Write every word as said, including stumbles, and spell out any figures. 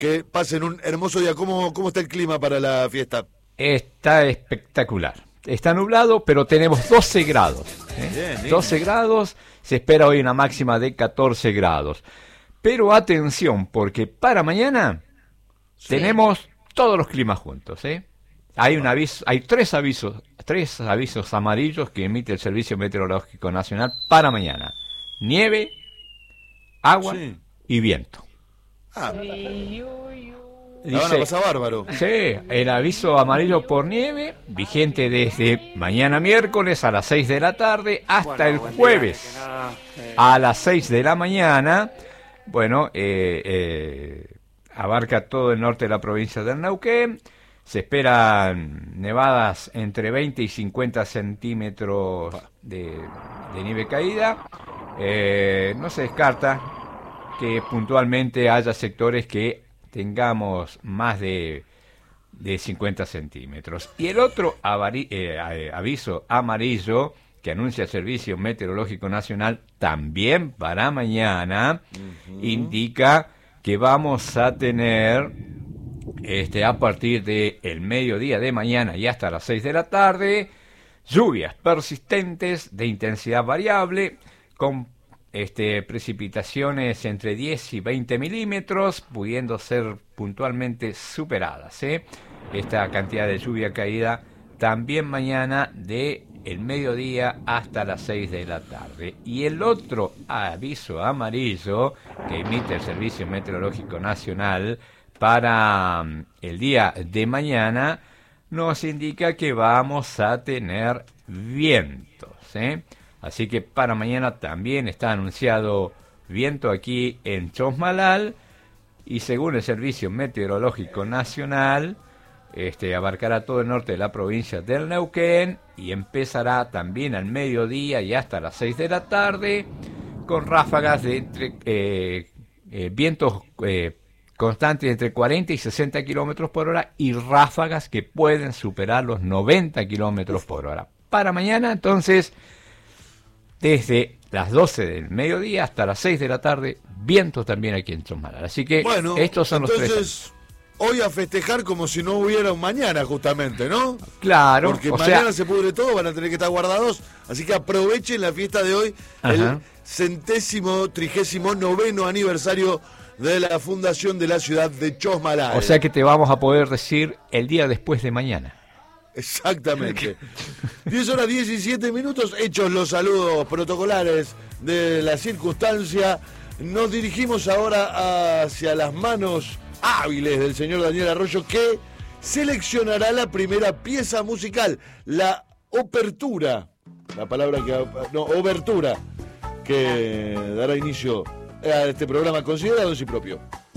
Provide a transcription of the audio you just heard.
que pasen un hermoso día. ¿Cómo, cómo está el clima para la fiesta? Está espectacular. Está nublado, pero tenemos doce grados. ¿eh? Bien, bien. doce grados, se espera hoy una máxima de catorce grados. Pero atención, porque para mañana sí. tenemos todos los climas juntos. ¿eh? Hay un aviso, hay tres avisos, tres avisos amarillos que emite el Servicio Meteorológico Nacional para mañana: nieve, agua sí. y viento. Ah. La van a pasar bárbaro. Sí, el aviso amarillo por nieve, vigente desde mañana miércoles a las seis de la tarde hasta bueno, el jueves a las seis de la mañana. Bueno, eh, eh, abarca todo el norte de la provincia del Neuquén. Se esperan nevadas entre veinte y cincuenta centímetros de, de nieve caída. Eh, no se descarta que puntualmente haya sectores que tengamos más de, de cincuenta centímetros. Y el otro avari, eh, aviso amarillo que anuncia el Servicio Meteorológico Nacional también para mañana, uh-huh. indica que vamos a tener este, a partir del mediodía de mañana y hasta las seis de la tarde, lluvias persistentes de intensidad variable con Este, precipitaciones entre diez y veinte milímetros, pudiendo ser puntualmente superadas. ¿eh? Esta cantidad de lluvia caída también mañana de el mediodía hasta las seis de la tarde. Y el otro aviso amarillo que emite el Servicio Meteorológico Nacional para um, el día de mañana nos indica que vamos a tener vientos, ¿eh? Así que para mañana también está anunciado viento aquí en Chosmalal y según el Servicio Meteorológico Nacional, este, abarcará todo el norte de la provincia del Neuquén y empezará también al mediodía y hasta las seis de la tarde con ráfagas de entre, eh, eh, vientos eh, constantes entre cuarenta y sesenta kilómetros por hora y ráfagas que pueden superar los noventa kilómetros por hora. Para mañana entonces, desde las doce del mediodía hasta las seis de la tarde, vientos también aquí en Chosmalal. Así que bueno, estos son entonces, los tres. Hoy a festejar como si no hubiera un mañana, justamente, ¿no? Claro. Porque o mañana sea, se pudre todo, van a tener que estar guardados. Así que aprovechen la fiesta de hoy, ajá. el centésimo, trigésimo noveno aniversario de la fundación de la ciudad de Chosmalal. O sea que te vamos a poder decir el día después de mañana. Exactamente. diez horas diecisiete minutos, hechos los saludos protocolares de la circunstancia, nos dirigimos ahora hacia las manos hábiles del señor Daniel Arroyo, que seleccionará la primera pieza musical, la opertura, la palabra que... no, obertura, que dará inicio a este programa considerado en sí propio.